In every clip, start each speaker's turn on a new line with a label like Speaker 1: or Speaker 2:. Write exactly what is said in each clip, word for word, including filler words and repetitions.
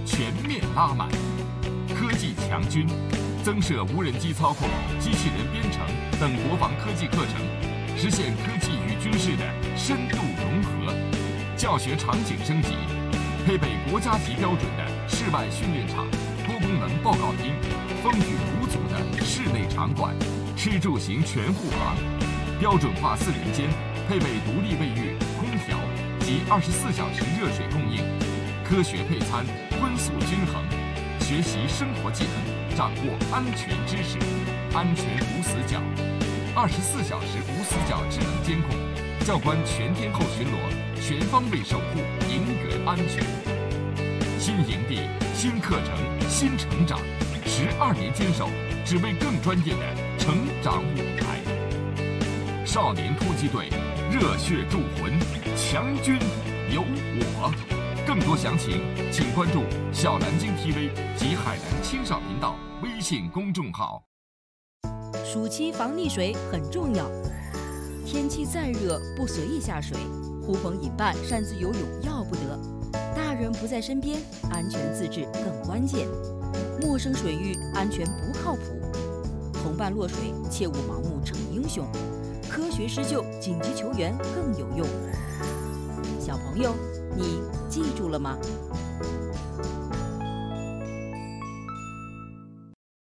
Speaker 1: 全面拉满。科技强军，增设无人机操控、机器人编程等国防科技课程，实现科技与军事的深度融合。教学场景升级，配备国家级标准的室外训练场、多功能报告厅、风雨无阻的室内场馆，吃住行全护航。标准化四人间，配备独立卫浴、空调及二十四小时热水供应，科学配餐，荤素均衡。学习生活技能，掌握安全知识，安全无死角，二十四小时无死角智能监控，教官全天候巡逻，全方位守护营园安全。新营地、新课程、新成长，十二年坚守，只为更专业的成长舞台。少年突击队，热血铸魂，强军有我。更多详情，请关注小南京 T V 及海南青少频道微信公众号。
Speaker 2: 暑期防溺水很重要，天气再热不随意下水，呼朋引伴擅自游泳要不得。大人不在身边，安全自制更关键。陌生水域安全不靠谱，同伴落水切勿盲目逞英雄，科学施救紧急求援更有用。小朋友，你记住了吗？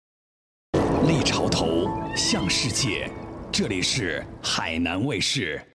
Speaker 3: 立潮头向世界，这里是海南卫视。